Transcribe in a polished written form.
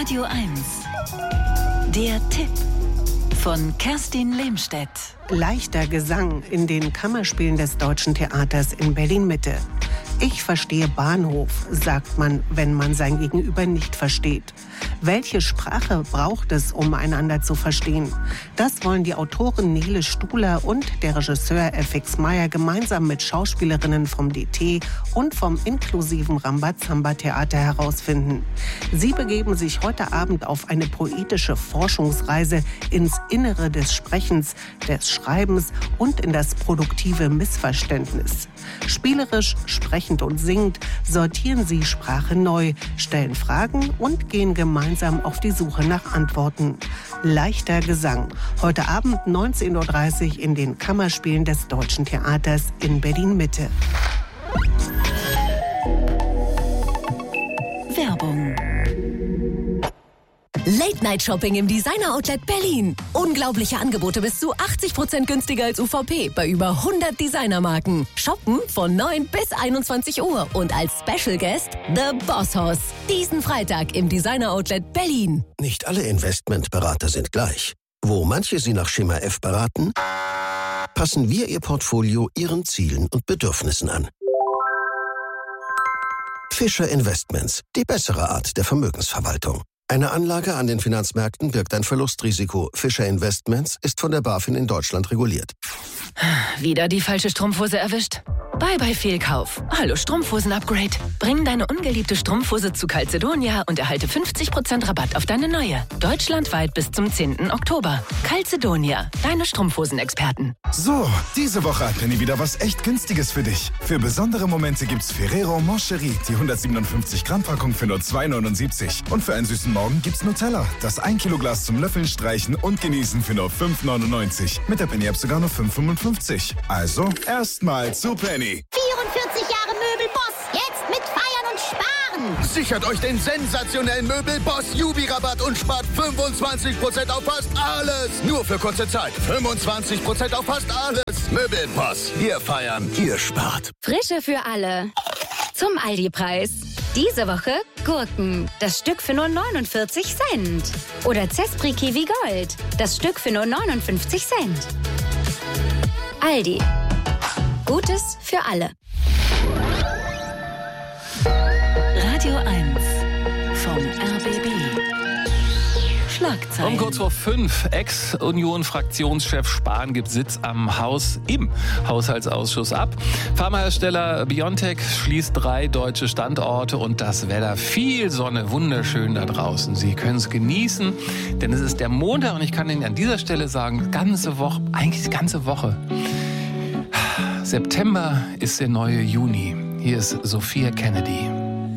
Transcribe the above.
Radio 1. Der Tipp von Kerstin Lehmstedt. Leichter Gesang in den Kammerspielen des Deutschen Theaters in Berlin-Mitte. Ich verstehe Bahnhof, sagt man, wenn man sein Gegenüber nicht versteht. Welche Sprache braucht es, um einander zu verstehen? Das wollen die Autorin Nele Stuhler und der Regisseur FX Meyer gemeinsam mit Schauspielerinnen vom DT und vom inklusiven Rambazamba-Theater herausfinden. Sie begeben sich heute Abend auf eine poetische Forschungsreise ins Innere des Sprechens, des Schreibens und in das produktive Missverständnis. Spielerisch, sprechend und singend sortieren sie Sprache neu, stellen Fragen und gehen gemeinsam auf die Suche nach Antworten. Leichter Gesang. Heute Abend 19:30 Uhr in den Kammerspielen des Deutschen Theaters in Berlin-Mitte. Werbung. Late-Night-Shopping im Designer-Outlet Berlin. Unglaubliche Angebote bis zu 80% günstiger als UVP bei über 100 Designermarken. Shoppen von 9 bis 21 Uhr und als Special Guest The Boss Hoss. Diesen Freitag im Designer-Outlet Berlin. Nicht alle Investmentberater sind gleich. Wo manche Sie nach Schema F beraten, passen wir Ihr Portfolio Ihren Zielen und Bedürfnissen an. Fischer Investments, die bessere Art der Vermögensverwaltung. Eine Anlage an den Finanzmärkten birgt ein Verlustrisiko. Fischer Investments ist von der BaFin in Deutschland reguliert. Wieder die falsche Strumpfhose erwischt? Bye Fehlkauf. Hallo Strumpfhosen-Upgrade. Bring deine ungeliebte Strumpfhose zu Calzedonia und erhalte 50% Rabatt auf deine neue. Deutschlandweit bis zum 10. Oktober. Calzedonia, deine Strumpfhosen-Experten. So, diese Woche hat Penny wieder was echt Günstiges für dich. Für besondere Momente gibt's Ferrero Moncherie, die 157 Gramm Packung für nur 2,79. Und für einen süßen Morgen gibt's Nutella, das 1 Kilo Glas zum Löffeln, Streichen und Genießen für nur 5,99. Mit der Penny-App sogar nur 5,55. Also, erstmal zu Penny. 44 Jahre Möbelboss, jetzt mit Feiern und Sparen. Sichert euch den sensationellen Möbelboss Jubi-Rabatt und spart 25% auf fast alles. Nur für kurze Zeit. 25% auf fast alles. Möbelboss. Wir feiern, ihr spart. Frische für alle. Zum Aldi-Preis. Diese Woche Gurken. Das Stück für nur 49 Cent. Oder Zespri Kiwi Gold. Das Stück für nur 59 Cent. Aldi. Gutes für alle. Radio 1 vom RBB. Schlagzeilen. Um kurz vor 5, Ex-Union-Fraktionschef Spahn gibt Sitz im Haushaltsausschuss ab. Pharmahersteller BioNTech schließt 3 deutsche Standorte und das Wetter. Viel Sonne, wunderschön da draußen. Sie können es genießen, denn es ist der Montag und ich kann Ihnen an dieser Stelle sagen, eigentlich die ganze Woche. September ist der neue Juni. Hier ist Sophia Kennedy.